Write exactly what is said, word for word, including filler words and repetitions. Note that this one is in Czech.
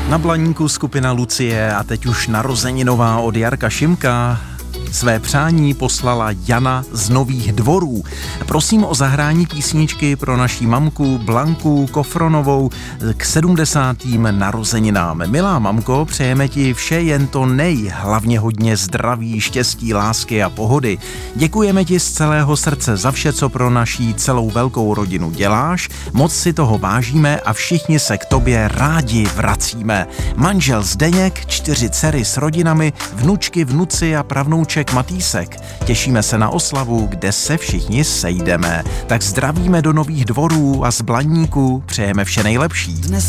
Na Blaníku skupina Lucie a teď už narozeninová od Jarka Šimka. Své přání poslala Jana z Nových Dvorů. Prosím o zahrání písničky pro naší mamku Blanku Kofronovou k sedmdesátým narozeninám. Milá mamko, přejeme ti vše jen to nej, hlavně hodně zdraví, štěstí, lásky a pohody. Děkujeme ti z celého srdce za vše, co pro naší celou velkou rodinu děláš. Moc si toho vážíme a všichni se k tobě rádi vracíme. Manžel Zdeněk, čtyři dcery s rodinami, vnučky, vnuci a pravnouček Matýsek. Těšíme se na oslavu, kde se všichni sejdeme. Tak zdravíme do Nových Dvorů a z Blaníku přejeme vše nejlepší.